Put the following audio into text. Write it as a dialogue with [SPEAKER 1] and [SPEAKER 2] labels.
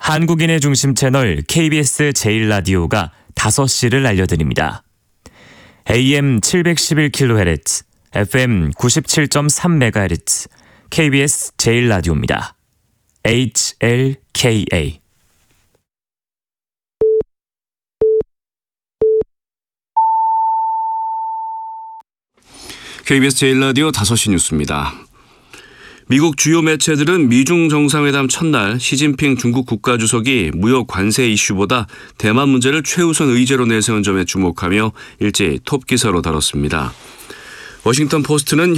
[SPEAKER 1] 한국인의 중심 채널 KBS 제1라디오가 5시를 알려드립니다. AM 711kHz, FM 97.3MHz, KBS 제1라디오입니다. HLKA.
[SPEAKER 2] KBS 제1라디오 5시 뉴스입니다. 미국 주요 매체들은 미중 정상회담 첫날 시진핑 중국 국가주석이 무역 관세 이슈보다 대만 문제를 최우선 의제로 내세운 점에 주목하며 일제히 톱 기사로 다뤘습니다. 워싱턴 포스트는